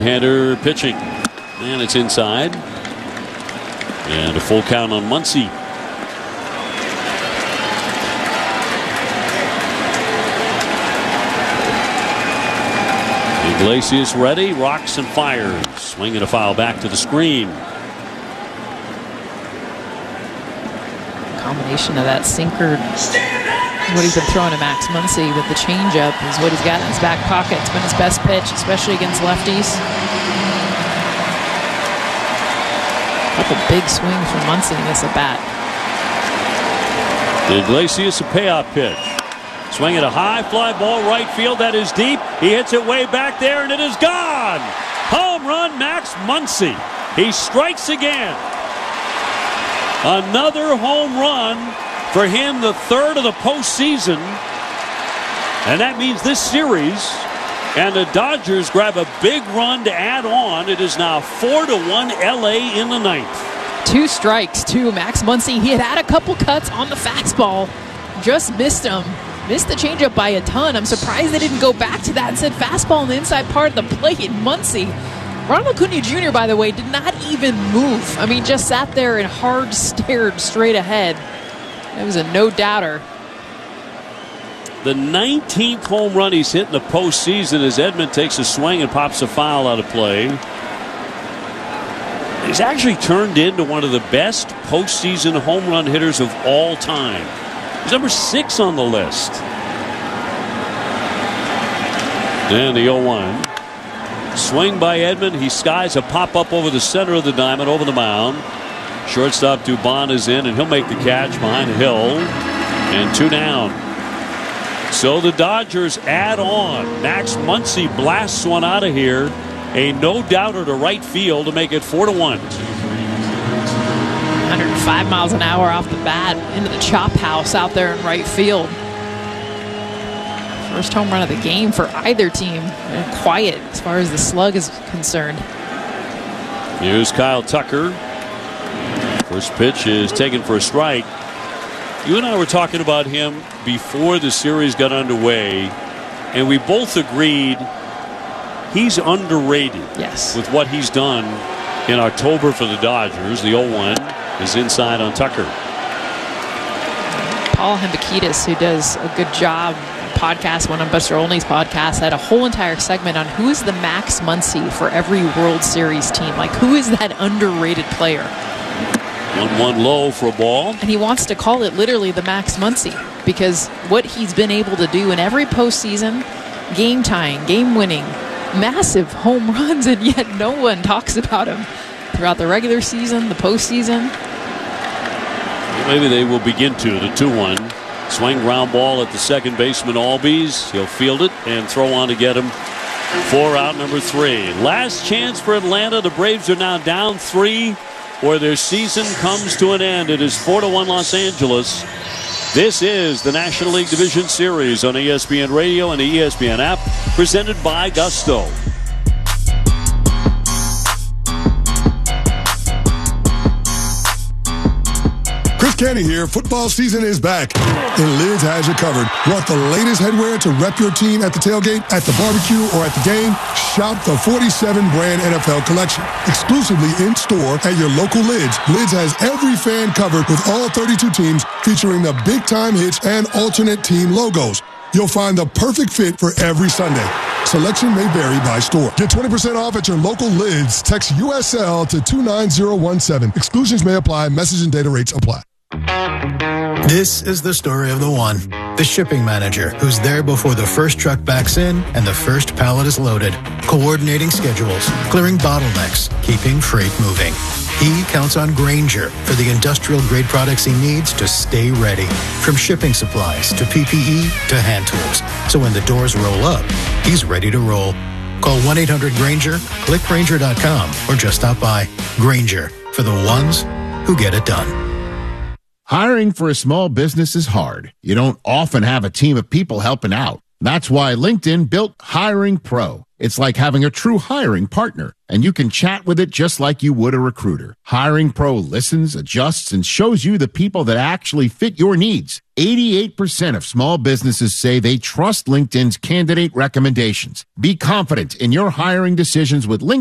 Hander pitching, and it's inside, and a full count on Muncy. Iglesias ready, rocks and fires, swing and a foul back to the screen. Combination of that sinker, what he's been throwing to Max Muncy with the changeup is what he's got in his back pocket. It's been his best pitch, especially against lefties. Couple big swings from Muncy in this at bat. Iglesias, a payoff pitch. Swing at a high fly ball right field. That is deep. He hits it way back there, and it is gone. Home run, Max Muncy. He strikes again. Another home run for him, the third of the postseason. And that means this series, and the Dodgers grab a big run to add on. It is now 4-1 LA in the ninth. 2 strikes to Max Muncy. He had a couple cuts on the fastball. Just missed him. Missed the changeup by a ton. I'm surprised they didn't go back to that and said fastball on the inside part of the plate. Muncy, Ronald Acuna Jr., by the way, did not even move. I mean, just sat there and hard stared straight ahead. It was a no-doubter. The 19th home run he's hit in the postseason as Edman takes a swing and pops a foul out of play. He's actually turned into one of the best postseason home run hitters of all time. He's number 6 on the list. And the 0-1. Swing by Edman. He skies a pop-up over the center of the diamond, over the mound. Shortstop Dubon is in, and he'll make the catch behind the hill. And 2 down. So the Dodgers add on. Max Muncy blasts one out of here. A no-doubter to right field to make it 4-1. 105 miles an hour off the bat into the chop house out there in right field. First home run of the game for either team. And quiet as far as the slug is concerned. Here's Kyle Tucker. First pitch is taken for a strike. You and I were talking about him before the series got underway, and we both agreed he's underrated. Yes. With what he's done in October for the Dodgers. The 0-1 is inside on Tucker. Paul Hembekides, who does a good job podcast, one on Buster Olney's podcast, had a whole entire segment on who is the Max Muncy for every World Series team. Like, who is that underrated player? 1-1 low for a ball. And he wants to call it literally the Max Muncy because what he's been able to do in every postseason, game tying, game winning, massive home runs, and yet no one talks about him throughout the regular season, the postseason. Maybe they will begin to. The 2-1. Swing ground ball at the second baseman Albies. He'll field it and throw on to get him. 4 out, number 3. Last chance for Atlanta. The Braves are now down 3, or their season comes to an end. It is 4-1 Los Angeles. This is the National League Division Series on ESPN Radio and the ESPN app, presented by Gusto. Kenny here. Football season is back, and Lids has you covered. Want the latest headwear to rep your team at the tailgate, at the barbecue, or at the game? Shop the 47-brand NFL collection. Exclusively in-store at your local Lids. Lids has every fan covered with all 32 teams, featuring the big-time hits and alternate team logos. You'll find the perfect fit for every Sunday. Selection may vary by store. Get 20% off at your local Lids. Text USL to 29017. Exclusions may apply. Message and data rates apply. This is the story of the one, the shipping manager who's there before the first truck backs in and the first pallet is loaded, coordinating schedules, clearing bottlenecks, keeping freight moving. He counts on Grainger for the industrial-grade products he needs to stay ready, from shipping supplies to PPE to hand tools. So when the doors roll up, he's ready to roll. Call 1-800-GRAINGER, click Grainger.com, or just stop by. Grainger, for the ones who get it done. Hiring for a small business is hard. You don't often have a team of people helping out. That's why LinkedIn built Hiring Pro. It's like having a true hiring partner, and you can chat with it just like you would a recruiter. Hiring Pro listens, adjusts, and shows you the people that actually fit your needs. 88% of small businesses say they trust LinkedIn's candidate recommendations. Be confident in your hiring decisions with LinkedIn.